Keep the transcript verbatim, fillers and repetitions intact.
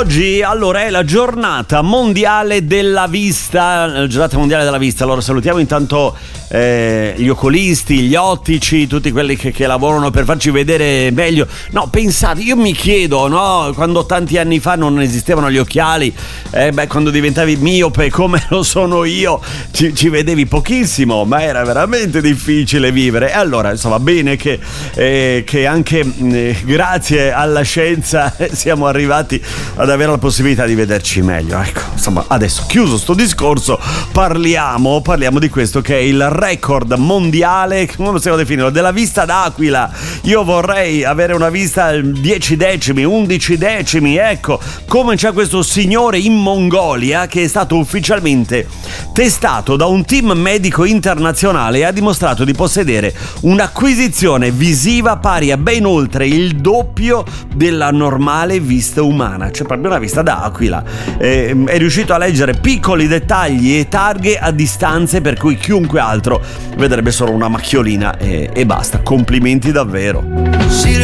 oggi allora è la giornata mondiale della vista, la giornata mondiale della vista. Allora salutiamo intanto eh, gli oculisti, gli ottici, tutti quelli che, che lavorano per farci vedere meglio. No, pensate, io mi chiedo, no, quando tanti anni fa non esistevano gli occhiali, eh, beh, quando diventavi miope come lo sono io, ci, ci vedevi pochissimo, ma era veramente difficile vivere. E allora, insomma, bene che, eh, che anche eh, grazie alla scienza siamo arrivati ad avere la possibilità di vederci meglio. Ecco, insomma, adesso chiuso sto discorso, parliamo parliamo di questo che è il record mondiale, come possiamo definirlo, della vista d'aquila. Io vorrei avere una vista dieci decimi, undici decimi, ecco, come c'è questo signore in Mongolia che è stato ufficialmente testato da un team medico internazionale e ha dimostrato di possedere un'acquisizione visiva pari a ben oltre il doppio della normale vista umana, cioè proprio una vista d'aquila. Eh, è riuscito a leggere piccoli dettagli e targhe a distanze per cui chiunque altro vedrebbe solo una macchiolina e, e basta. Complimenti davvero.